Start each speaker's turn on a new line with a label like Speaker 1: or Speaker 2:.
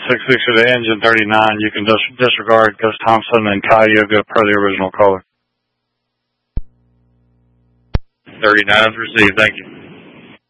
Speaker 1: 66 to the engine 39. You can disregard Gus Thompson and Cayuga per the original caller.
Speaker 2: 39 is received. Thank you.